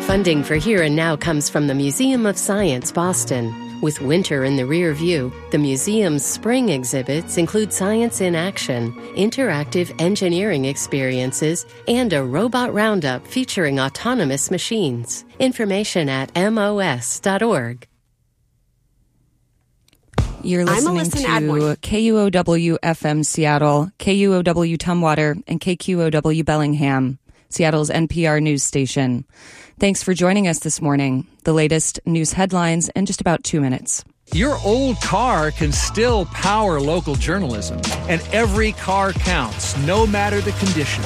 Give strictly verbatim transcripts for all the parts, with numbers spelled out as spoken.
Funding for Here and Now comes from the Museum of Science, Boston. With winter in the rear view, the museum's spring exhibits include science in action, interactive engineering experiences, and a robot roundup featuring autonomous machines. Information at M O S dot org. You're listening to K U O W F M Seattle, K U O W Tumwater, and K Q O W Bellingham, Seattle's N P R news station. Thanks for joining us this morning. The latest news headlines in just about two minutes. Your old car can still power local journalism, and every car counts, no matter the condition.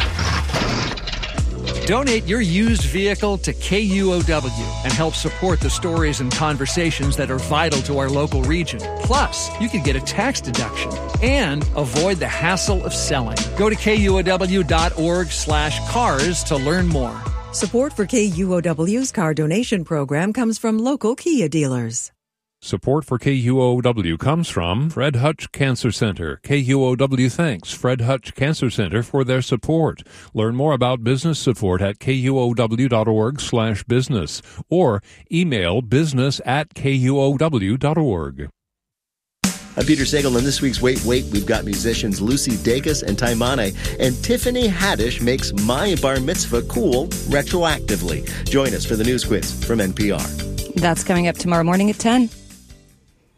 Donate your used vehicle to K U O W and help support the stories and conversations that are vital to our local region. Plus, you can get a tax deduction and avoid the hassle of selling. Go to K U O W dot org slash cars to learn more. Support for K U O W's car donation program comes from local Kia dealers. Support for K U O W comes from Fred Hutch Cancer Center. K U O W thanks Fred Hutch Cancer Center for their support. Learn more about business support at K U O W dot org slash business or email business at K U O W dot org. I'm Peter Sagal, and this week's Wait, Wait, we've got musicians Lucy Dacus and Taimane, and Tiffany Haddish makes My Bar Mitzvah cool retroactively. Join us for the news quiz from N P R. That's coming up tomorrow morning at ten.